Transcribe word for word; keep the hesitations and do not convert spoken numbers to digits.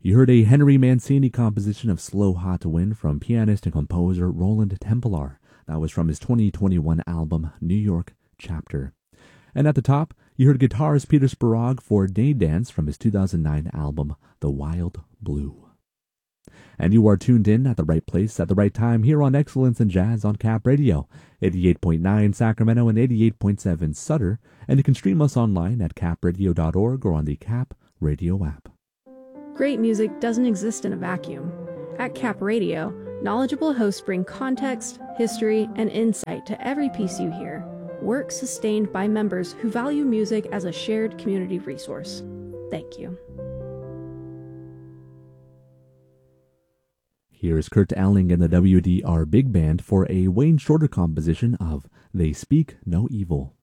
You heard a Henry Mancini composition of Slow Hot Wind from pianist and composer Roland Templar. That was from his twenty twenty-one album, New York Chapter. And at the top, you heard guitarist Peter Spurag for Day Dance from his two thousand nine album, The Wild Blue. And you are tuned in at the right place at the right time here on Excellence in Jazz on Cap Radio, eighty-eight point nine Sacramento and eighty-eight point seven Sutter, and you can stream us online at cap radio dot org or on the Cap Radio app. Great music doesn't exist in a vacuum. At Cap Radio, knowledgeable hosts bring context, history, and insight to every piece you hear. Work sustained by members who value music as a shared community resource. Thank you. Here is Kurt Elling and the W D R Big Band for a Wayne Shorter composition of They Speak No Evil.